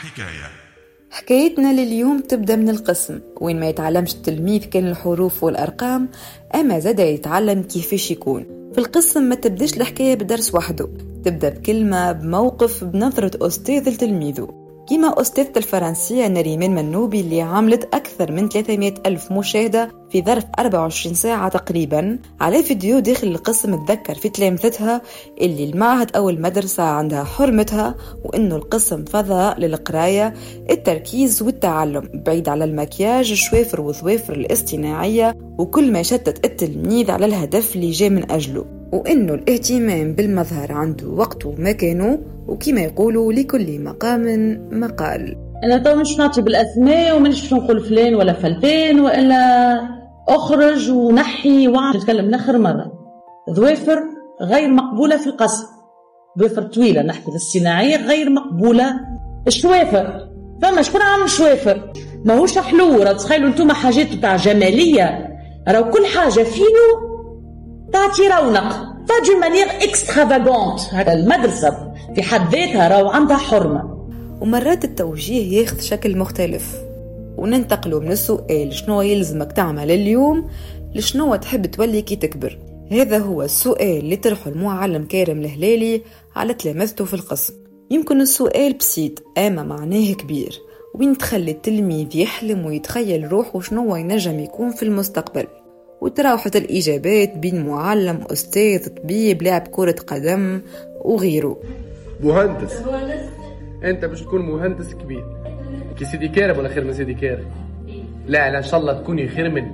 حكايتنا لليوم تبدأ من القسم وين ما يتعلمش التلميذ كان الحروف والأرقام، أما زاد يتعلم كيفاش يكون. في القسم ما تبداش الحكاية بدرس وحده، تبدأ بكلمة، بموقف، بنظرة أستاذ لتلميذه. كما أستاذة الفرنسية نريمان منوبي اللي عملت أكثر من 300 ألف مشاهدة في ظرف 24 ساعة تقريباً على فيديو داخل القسم، تذكر في تلامذتها اللي المعهد أو المدرسة عندها حرمتها، وإنه القسم فضاء للقراية، التركيز والتعلم بعيد على المكياج، الشوافر وظوافر الاصطناعية، وكل ما شتت التلميذ على الهدف اللي جاء من أجله، وإنه الاهتمام بالمظهر عنده وقت ومكانه، وكما يقولوا لكل مقام مقال. أنا تو مش نعطي بالأسماء ومنش نقول فلان ولا فلتان وإلا أخرج ونحي وعن نتكلم نخر مرة. ظوافر غير مقبولة في القصر، ظوافر طويلة نحكي الصناعية غير مقبولة. الشوافر فما شكون عامل شوافر ما هوش حلو، راه تخيلوا انتم حاجات بتاع جمالية، راه كل حاجة فينو تعطي رونق فاجو مانيير اكسترافاغونت. هذا المدرسة في حد ذاتها راهو عندها حرمة. ومرات التوجيه ياخذ شكل مختلف، وننتقلوا من السؤال شنو يلزمك تعمل اليوم لشنو تحب تولي كي تكبر. هذا هو السؤال اللي طرحه المعلم كارم الهلالي على تلامذته في القسم. يمكن السؤال بسيط اما معناه كبير، وين تخلي التلميذ يحلم ويتخيل روحه شنو ينجم يكون في المستقبل، وتراوحت الإجابات بين معلم، أستاذ، طبيب، لاعب كرة قدم وغيره. مهندس. أنت باش تكون مهندس كبير كي سيدي كارم ولا خير من سيدي كارم؟ لا إن شاء الله تكوني خير مني.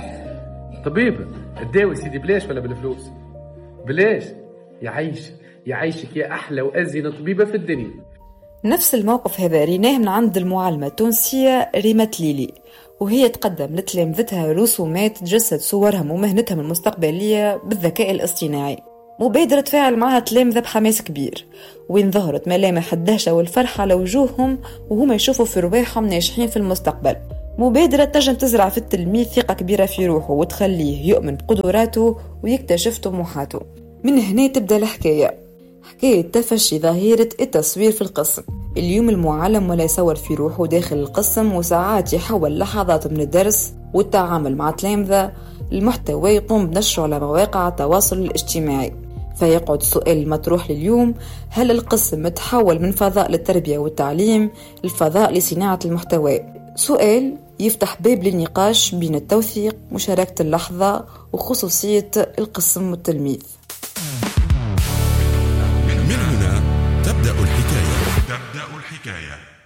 طبيب الداوي سيدي بلاش ولا بالفلوس؟ بلاش. يعيشك يا أحلى وأزين طبيبة في الدنيا. نفس الموقف هذا ريناه من عند المعلمة التونسية ريمة ليلي، وهي تقدم لتلامذتها رسومات تجسد صورهم ومهنتهم المستقبلية بالذكاء الاصطناعي. مبادرة تفاعل معها تلامذة بحماس كبير، وين ظهرت ملامح الدهشة والفرحة لوجوههم وهم يشوفوا في رواحهم ناجحين في المستقبل. مبادرة تنجم تزرع في التلميذ ثقة كبيرة في روحه وتخليه يؤمن بقدراته ويكتشف طموحاته. من هنا تبدأ الحكاية، حكاية تفشي ظاهرة التصوير في القسم. اليوم المعلم ولا يصور في روحه داخل القسم، وساعات يحول لحظات من الدرس والتعامل مع تلامذة المحتوى يقوم بنشره على مواقع التواصل الاجتماعي. فيقعد السؤال المطروح لليوم: هل القسم تحول من فضاء للتربية والتعليم للفضاء لصناعة المحتوى؟ سؤال يفتح باب للنقاش بين التوثيق، مشاركة اللحظة، وخصوصية القسم والتلميذ. من هنا تبدأ الحكاية.